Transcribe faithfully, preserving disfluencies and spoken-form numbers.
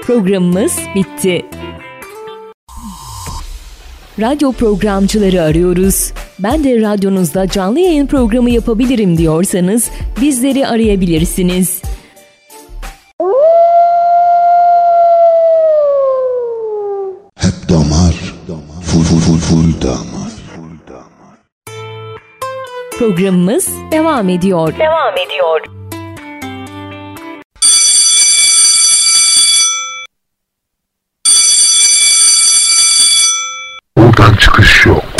Programımız bitti. Radyo programcıları arıyoruz. Ben de radyonuzda canlı yayın programı yapabilirim diyorsanız bizleri arayabilirsiniz. Hep damar, full full full full damar. Programımız devam ediyor. Devam ediyor. Buradan çıkış yok.